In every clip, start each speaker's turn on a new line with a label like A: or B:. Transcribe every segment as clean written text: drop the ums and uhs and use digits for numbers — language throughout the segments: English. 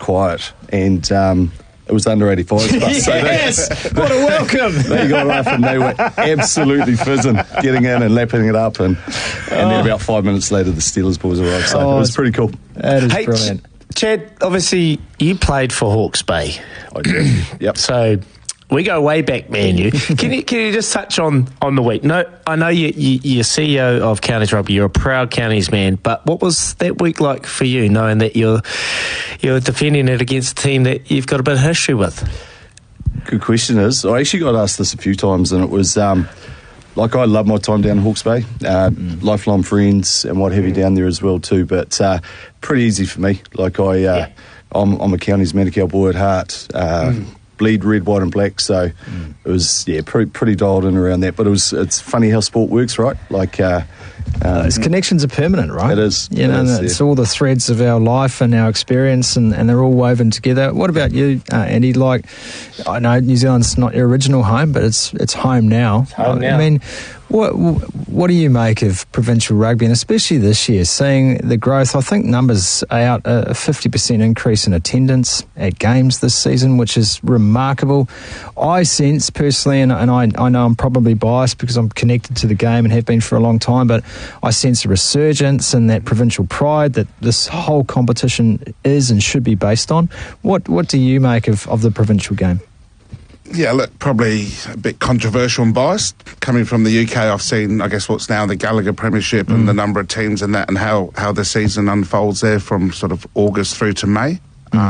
A: quiet, and it was under 85 bus.
B: Yes!
A: So
B: What a welcome!
A: They got off and they were absolutely fizzing, getting in and lapping it up, and then about 5 minutes later the Steelers boys arrived, so it was pretty cool.
B: That is
C: Hey,
B: brilliant.
C: Chad, obviously you played for Hawke's Bay.
A: I did. Yep.
C: So we go way back, me and you. Can you just touch on the week? No, I know you're CEO of Counties Rugby. You're a proud Counties man. But what was that week like for you, knowing that you're defending it against a team that you've got a bit of history with?
A: Good question. I actually got asked this a few times, and it was like, I love my time down in Hawke's Bay. Lifelong friends and what have you down there as well too. But pretty easy for me. Like I'm a Counties Manukau boy at heart. Bleed red, white and black, so it was pretty dialed in around that. But it's funny how sport works, right? Like
B: Those connections are permanent, right?
A: It is.
B: It's all the threads of our life and our experience, and they're all woven together. What about you, Andy? Like, I know New Zealand's not your original home, but it's home now.
C: It's home now.
B: I mean, what do you make of provincial rugby, and especially this year, seeing the growth? I think numbers are out, a 50% increase in attendance at games this season, which is remarkable. I sense personally, and I know I'm probably biased because I'm connected to the game and have been for a long time, but I sense a resurgence in that provincial pride that this whole competition is and should be based on. What do you make of the provincial game?
D: Yeah, look, probably a bit controversial and biased. Coming from the UK, I've seen, I guess, what's now the Gallagher Premiership and the number of teams in that, and how the season unfolds there from sort of August through to May.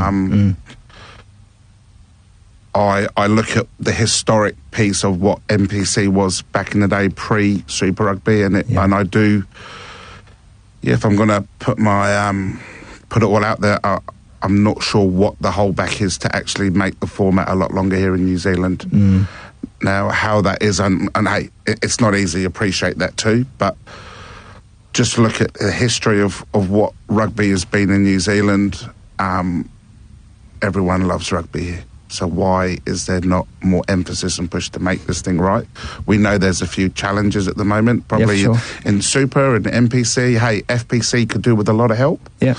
D: I look at the historic piece of what NPC was back in the day, pre-Super Rugby, and I do. Yeah, if I'm going to put it all out there, I'm not sure what the holdback is to actually make the format a lot longer here in New Zealand. Now, how that is, and hey, it's not easy, appreciate that too, but just look at the history of what rugby has been in New Zealand. Everyone loves rugby here. So why is there not more emphasis and push to make this thing right? We know there's a few challenges at the moment, probably in Super and NPC. Hey, FPC could do with a lot of help.
B: Yeah.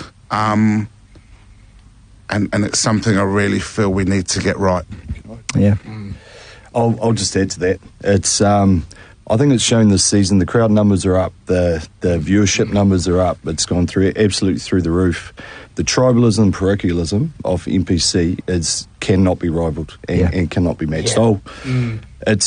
D: And it's something I really feel we need to get right.
B: Yeah.
A: I'll just add to that. It's I think it's shown this season. The crowd numbers are up. The viewership numbers are up. It's gone absolutely through the roof. The tribalism and parochialism of NPC cannot be rivaled and cannot be matched. It's